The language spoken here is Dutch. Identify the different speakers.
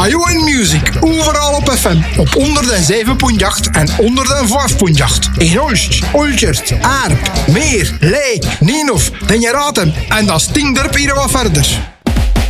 Speaker 1: Ajo in Music, overal op FM. Op 107.8 en 105.8. In Olst, Oltjert, Aarp, Meer, Leek, Nienhof, Den je raadt hem. En dat stinkt er hier wat verder.